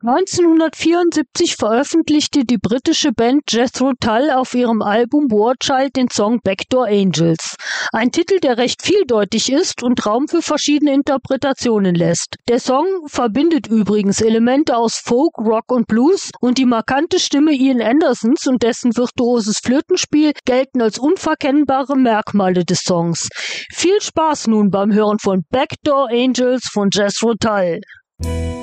1974 veröffentlichte die britische Band Jethro Tull auf ihrem Album War Child den Song Backdoor Angels. Ein Titel, der recht vieldeutig ist und Raum für verschiedene Interpretationen lässt. Der Song verbindet übrigens Elemente aus Folk, Rock und Blues und die markante Stimme Ian Andersons und dessen virtuoses Flötenspiel gelten als unverkennbare Merkmale des Songs. Viel Spaß nun beim Hören von Backdoor Angels von Jethro Tull.